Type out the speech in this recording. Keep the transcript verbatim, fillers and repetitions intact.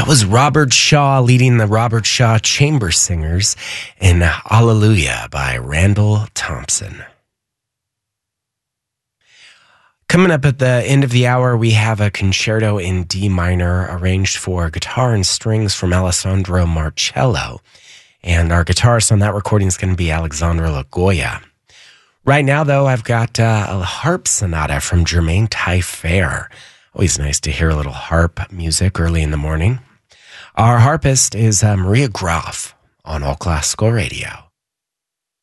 was Robert Shaw leading the Robert Shaw Chamber Singers in Hallelujah by Randall Thompson. Coming up at the end of the hour, we have a concerto in D minor arranged for guitar and strings from Alessandro Marcello. And our guitarist on that recording is going to be Alexandra Lagoya. Right now, though, I've got uh, a harp sonata from Jermaine Taillefer. Always nice to hear a little harp music early in the morning. Our harpist is uh, Maria Groff on All Classical Radio.